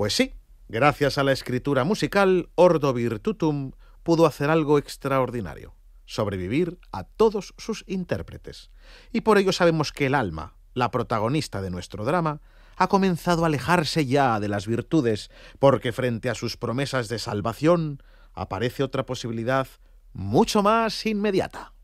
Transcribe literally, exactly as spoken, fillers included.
Pues sí, gracias a la escritura musical, Ordo Virtutum pudo hacer algo extraordinario: sobrevivir a todos sus intérpretes. Y por ello sabemos que el alma, la protagonista de nuestro drama, ha comenzado a alejarse ya de las virtudes, porque frente a sus promesas de salvación aparece otra posibilidad mucho más inmediata.